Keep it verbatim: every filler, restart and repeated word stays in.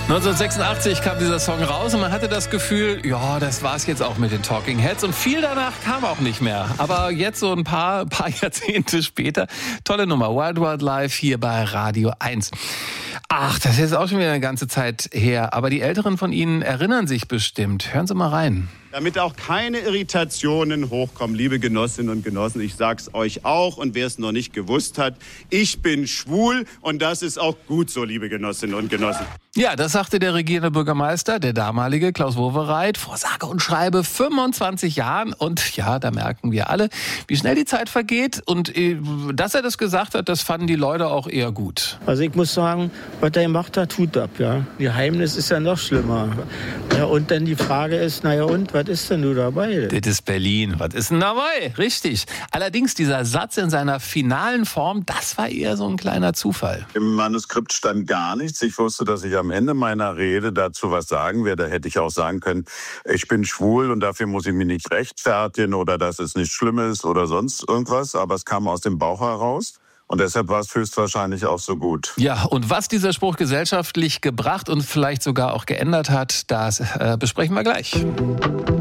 neunzehnhundertsechsundachtzig kam dieser Song raus und man hatte das Gefühl, ja, das war's jetzt auch mit den Talking Heads. Und viel danach kam auch nicht mehr. Aber jetzt so ein paar, paar Jahrzehnte später, tolle Nummer, Wild Wild Life hier bei Radio eins. Ach, das ist jetzt auch schon wieder eine ganze Zeit her. Aber die Älteren von Ihnen erinnern sich bestimmt. Hören Sie mal rein. Damit auch keine Irritationen hochkommen, liebe Genossinnen und Genossen, ich sag's euch auch und wer es noch nicht gewusst hat, ich bin schwul und das ist auch gut so, liebe Genossinnen und Genossen. Ja, das sagte der regierende Bürgermeister, der damalige Klaus Wowereit, vor sage und schreibe fünfundzwanzig Jahren. Und ja, da merken wir alle, wie schnell die Zeit vergeht. Und äh, dass er das gesagt hat, das fanden die Leute auch eher gut. Also ich muss sagen, was er gemacht hat, tut ab, ja. Geheimnis ist ja noch schlimmer. Ja, und dann die Frage ist, naja und, was ist denn du dabei? Das ist Berlin, was ist denn dabei? Richtig. Allerdings dieser Satz in seiner finalen Form, das war eher so ein kleiner Zufall. Im Manuskript stand gar nichts. Ich wusste, dass ich am Ende meiner Rede dazu was sagen werde. Da hätte ich auch sagen können, ich bin schwul und dafür muss ich mich nicht rechtfertigen oder dass es nicht schlimm ist oder sonst irgendwas. Aber es kam aus dem Bauch heraus. Und deshalb war es höchstwahrscheinlich auch so gut. Ja, und was dieser Spruch gesellschaftlich gebracht und vielleicht sogar auch geändert hat, das äh, besprechen wir gleich.